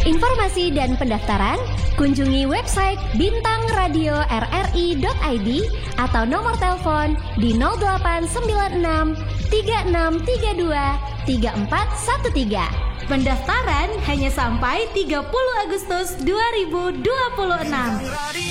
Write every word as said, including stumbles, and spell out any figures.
informasi dan pendaftaran, kunjungi website bintang radio r r i dot i d atau nomor telepon di nol delapan sembilan enam tiga enam tiga dua tiga empat satu tiga. Pendaftaran hanya sampai tiga puluh Agustus dua ribu dua puluh enam.